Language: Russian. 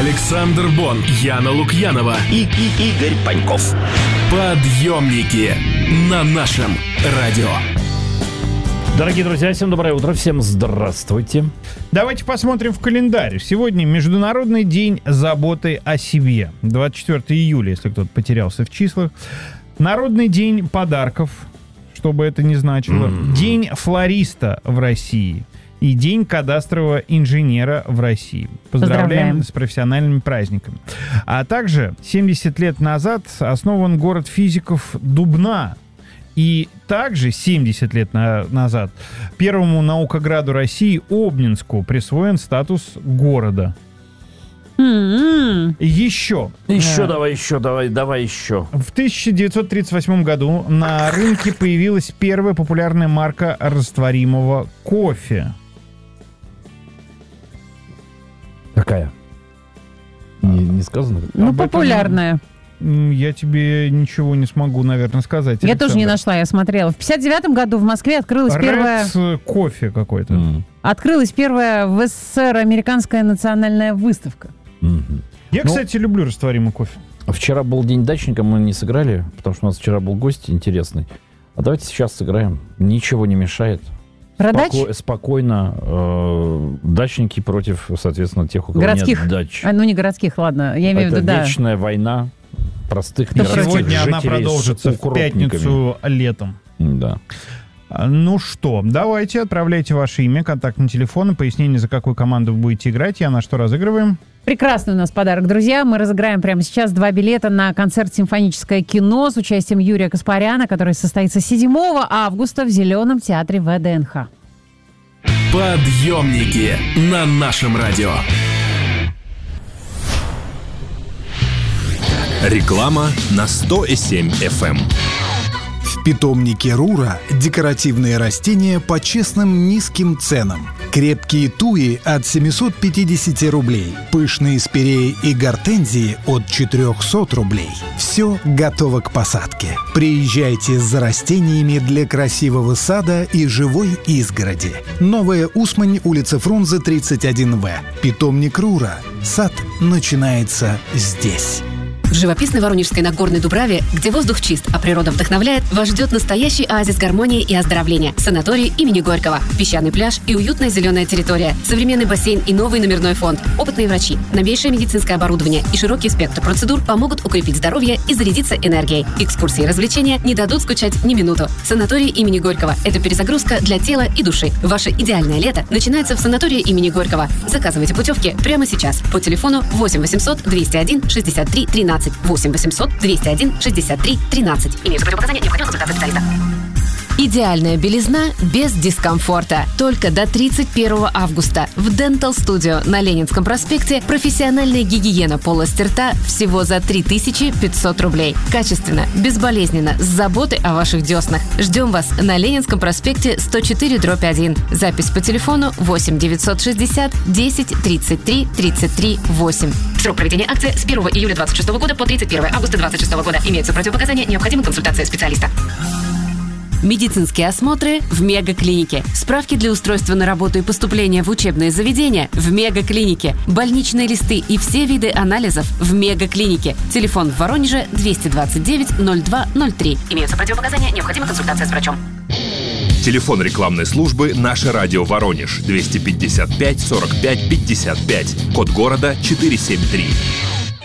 Александр Бон, Яна Лукьянова и Игорь Паньков. Подъемники на нашем радио. Дорогие друзья, всем доброе утро, всем здравствуйте. Давайте посмотрим в календарь. Сегодня Международный день заботы о себе. 24 июля, если кто-то потерялся в числах. Народный день подарков, что бы это ни значило. День флориста в России. И День кадастрового инженера в России. Поздравляем с профессиональными праздниками. А также 70 лет назад основан город физиков Дубна. И также 70 лет назад первому наукограду России Обнинску присвоен статус города. Еще. Давай еще. В 1938 году на рынке появилась первая популярная марка растворимого кофе. Какая? Не сказано? Популярная. Я тебе ничего не смогу, наверное, сказать. Я тоже не нашла, я смотрела. В 59 году в Москве открылась первая... кофе какой-то. Открылась первая в СССР американская национальная выставка. Я, кстати, люблю растворимый кофе. Вчера был день дачника, мы не сыграли, потому что у нас вчера был гость интересный. А давайте сейчас сыграем. Ничего не мешает. Спокойно. Дачники против, соответственно, тех, у кого городских. Нет дач. Не городских, ладно. Я имею в виду, Это вечная война простых городских Сегодня жителей она продолжится в пятницу летом. Да. Ну что, давайте, отправляйте ваше имя, контактный телефон и пояснение, за какую команду вы будете играть. Я на что разыгрываем? Прекрасный у нас подарок, друзья. Мы разыграем прямо сейчас 2 билета на концерт «Симфоническое кино» с участием Юрия Каспаряна, который состоится 7 августа в Зеленом театре ВДНХ. Подъемники на нашем радио. Реклама на 100,7 FM. В питомнике Рура декоративные растения по честным низким ценам. Крепкие туи от 750 рублей. Пышные спиреи и гортензии от 400 рублей. Все готово к посадке. Приезжайте за растениями для красивого сада и живой изгороди. Новая Усмань, улица Фрунзе, 31В. Питомник Рура. Сад начинается здесь. В живописной Воронежской Нагорной Дубраве, где воздух чист, а природа вдохновляет, вас ждет настоящий оазис гармонии и оздоровления. Санаторий имени Горького. Песчаный пляж и уютная зеленая территория. Современный бассейн и новый номерной фонд. Опытные врачи, новейшее медицинское оборудование и широкий спектр процедур помогут укрепить здоровье и зарядиться энергией. Экскурсии и развлечения не дадут скучать ни минуту. Санаторий имени Горького – это перезагрузка для тела и души. Ваше идеальное лето начинается в санатории имени Горького. Заказывайте путевки прямо сейчас по телефону 8 800 201 63 13. 8 800 201 63 13. Имеются противопоказания, необходима консультация специалиста. Идеальная белизна без дискомфорта. Только до 31 августа. В Dental Studio на Ленинском проспекте профессиональная гигиена полости рта всего за 3500 рублей. Качественно, безболезненно, с заботой о ваших деснах. Ждем вас на Ленинском проспекте 104/1. Запись по телефону 8 960 10 33 33 8. Срок проведения акции с 1 июля 2026 года по 31 августа 2026 года. Имеются противопоказания, необходима консультация специалиста. Медицинские осмотры в Мегаклинике. Справки для устройства на работу и поступления в учебные заведения в Мегаклинике. Больничные листы и все виды анализов в Мегаклинике. Телефон в Воронеже 229 02 03. Имеются противопоказания, необходима консультация с врачом. Телефон рекламной службы «Наше радио Воронеж» 255 45 55. Код города 473.